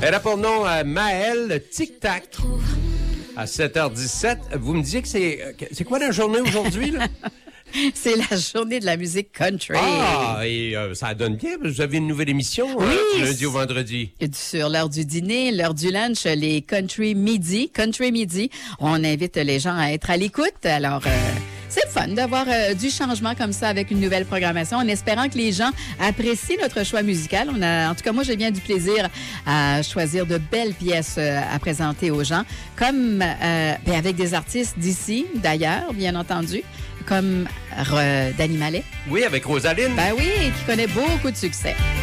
Elle a pour nom Maëlle Tic Tac. À 7h17, vous me disiez que c'est quoi la journée aujourd'hui, là? C'est la journée de la musique country. Ah, et ça donne bien, parce que vous avez une nouvelle émission du lundi au vendredi. Sur l'heure du dîner, l'heure du lunch, les Country Midi. On invite les gens à être à l'écoute. Alors, c'est fun d'avoir du changement comme ça avec une nouvelle programmation, en espérant que les gens apprécient notre choix musical. En tout cas, moi, j'ai bien du plaisir à choisir de belles pièces à présenter aux gens, comme avec des artistes d'ici, d'ailleurs, bien entendu, comme Dany Mallet. Oui, avec Rosaline. Ben oui, qui connaît beaucoup de succès.